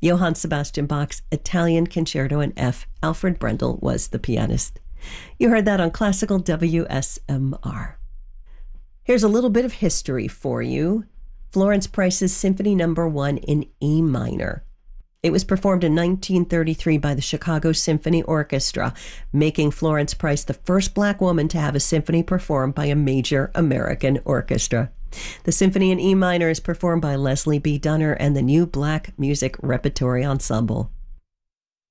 Johann Sebastian Bach's Italian Concerto in F. Alfred Brendel was the pianist. You heard that on Classical WSMR. Here's a little bit of history for you. Florence Price's Symphony No. 1 in E minor. It was performed in 1933 by the Chicago Symphony Orchestra, making Florence Price the first Black woman to have a symphony performed by a major American orchestra. The symphony in E minor is performed by Leslie B. Dunner and the New Black Music Repertory Ensemble.